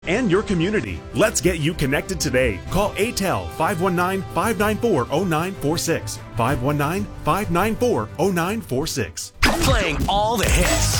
and your community. Let's get you connected today. Call ATEL 519-594-0946. 519-594-0946. Playing all the hits.